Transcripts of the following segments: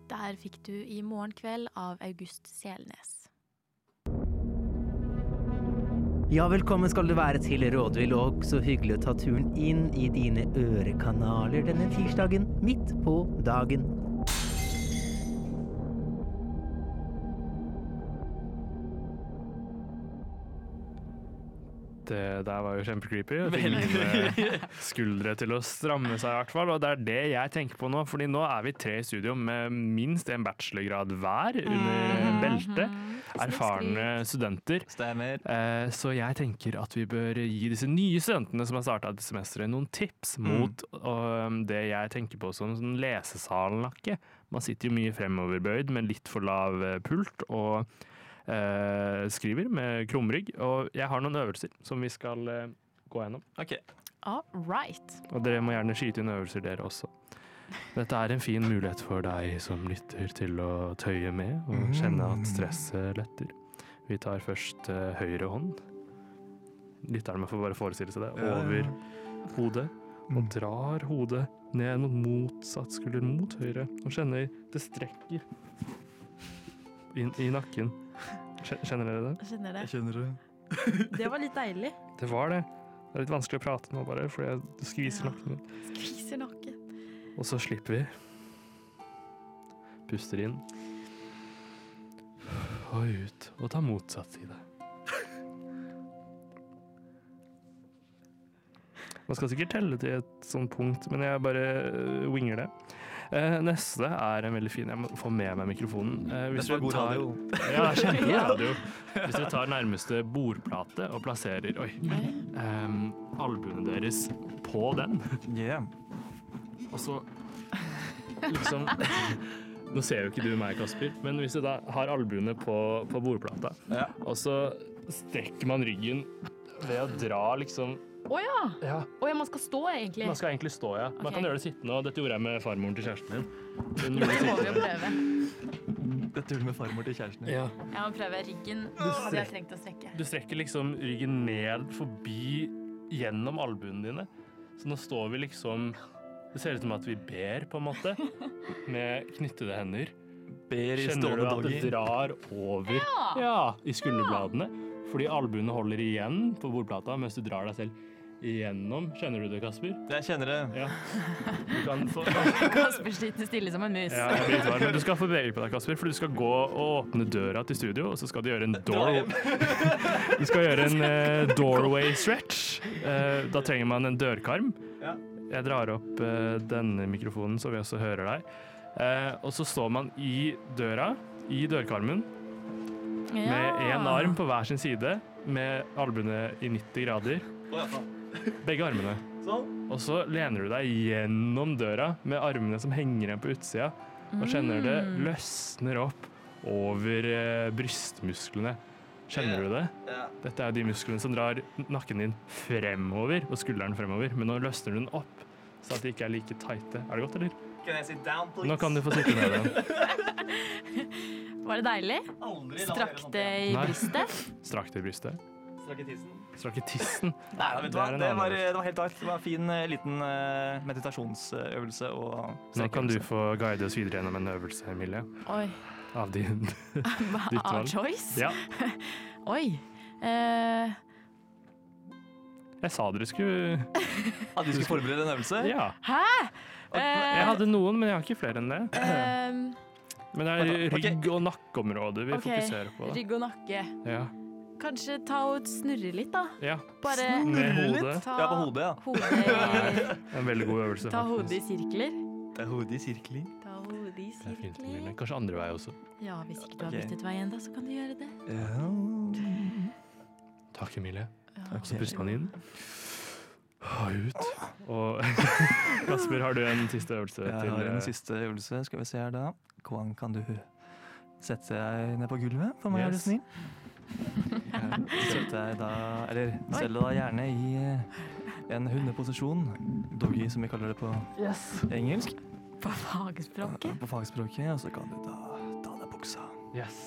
Der fikk du I morgenkveld av August Selnes. Ja, velkommen skal du være til Rådvill, og så hyggelig å ta turen inn I dine ørekanaler denne tirsdagen, midt på dagen. Det der var jo kjempecreepy. Jeg fikk skuldre til å stramme seg I hvert fall, og det det jeg tenker på nå, fordi nå vi 3 I studio med minst en bachelorgrad hver under beltet. Erfarne studenter. Stemmer. Så jeg tenker at vi bør gi disse nye studentene som har startet dette semesteret noen tips mot det jeg tenker på som sånn lesesalnakke. Man sitter jo mye fremoverbøyd med litt for lav pult og skriver med krumrygg, og jeg har noen øvelser som vi skal gå gjennom. Ok. All right. Og dere må gjerne skyte inn øvelser dere også. Dette en fin mulighet for deg som lytter til å tøye med og kjenne at stresset letter. Vi tar først høyre hånd. Lytterne får bare forestille seg det. Over hodet. Og drar hodet ned mot motsatt skulder mot høyre. Og kjenner det strekker inn I nakken. Kjenner dere det? Jeg kjenner det. Jeg kjenner det. Det var litt deilig. Det var det. Det litt vanskelig å prate nå bare, fordi jeg skviser nakken. Skviser nakken. Og så slipper vi. Puster inn. Og ut. Og tar motsatt side. Man skal sikkert telle til et sånt punkt, men jeg bare winger det. Neste en veldig fin. Jeg må få med meg mikrofonen. Hvis det god radio. Ja, kjempegod radio. Hvis dere tar nærmeste bordplate og plasserer albuene deres på den. Yeah. Og så liksom nå ser jo ikke du meg, Kasper, men hvis du da har albuene på bordplata, og så strekker man ryggen ved å dra liksom ja, man skal stå egentlig. Man skal egentlig stå, ja. Man kan gjøre det sittende, og dette gjorde jeg med farmoren til kjæresten min. Det må vi jo prøve. Dette gjorde du med farmor til kjæresten din. Ja. Jeg må prøve ryggen. Hadde jeg trengt å strekke. Du strekker liksom ryggen ned forbi gjennom albuene dine. Så nå står vi liksom, det ser ut som at vi ber på en måte, med knyttede hender. Ber I Kjenner du stående at det doggy. drar over I skulderbladene? Fordi albuene holder igjen på bordplata, mens du drar deg selv igjennom. Kjenner du det, Kasper? Jeg kjenner det. Ja. Du kan få... Kasper sitter stille som en mus. Ja, jeg blir litt varm, men du skal få bevege på deg, Kasper, for du skal gå og åpne døra til studio, og så skal du gjøre en Du skal gjøre en doorway stretch. Da trenger man en dørkarm. Jeg drar opp denne mikrofonen, så vi også hører deg. Og så står man I døra, I dørkarmen, med en arm på hver sin side, med albuene I 90 grader. Begge armene. Og så lener du deg gjennom døra med armene som henger igjen på utsida, og kjenner det løsner opp over brystmusklene. Kjenner du det? Dette de musklene som drar nakken din fremover, og skulderen fremover, men nå løsner du den opp, så at de ikke like tighte. Det godt, eller? Can I sit down, please? Nå kan du få sitte ned igjen. Var det deilig? Strakk det I brystet? Strakk det I brystet. Strakke tissen. Strakke tissen. Nei, vet du hva? Det var helt rart. Det var en fin liten meditasjonsøvelse. Nå kan du få guide oss videre gjennom en øvelse, Emilie. Oi. Av ditt valg. Choice? Ja. Oi. Jeg sa dere skulle... At du skulle forberede en øvelse? Ja. Hæ? Jeg hadde noen, men jeg har ikke flere enn det. Men det rygg- og nakkeområdet vi fokuserer på. Da. Rygg og nakke. Ja. Kanskje ta og snurre litt, da. Ja. Bare Med hodet. ta Ja, på hodet, ja. hodet En veldig god øvelse, Ta faktisk. hodet I sirkler. Det hodet I sirkling. Ta hodet I Det fint, Emilie. sirkler. Kanskje andre vei også. Ja, hvis ikke du har Ok. byttet vei enda, så kan du gjøre det. Takk, Emilie. Ja. Så puster man inn. Og ut. Og Kasper, har du en siste øvelse Jeg til? har en siste øvelse. Skal vi se her da. Hvordan kan du sette deg ned på gulvet for meg, er du Yes. snill? Sett deg da, eller stell deg da gjerne I en hundeposisjon. Doggy, som vi kaller det på engelsk. På fagspråket. På fagspråket, og så kan du da ta deg buksa. Yes.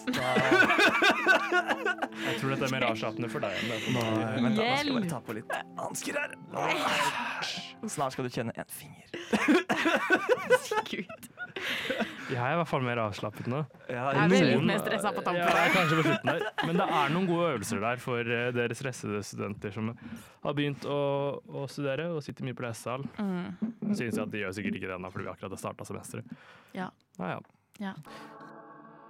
Jeg tror dette mer avslappende for deg enn det for meg. Vent da, nå skal jeg Hjelp! bare ta på litt hansker her. Snart skal du kjenne en finger. Gud. Jeg Jeg er i hvert fall mer avslappet nå. Ja, Jeg blir litt noen- mer stresset på tampen. Ja, kanskje på slutten der. Men det er noen gode øvelser der for dere stressede studenter som har begynt å studere og sitter mye på lesesal. Synes jeg at de gjør sikkert ikke det ennå, fordi vi akkurat har startet semesteret. Ja. Ja. Ja.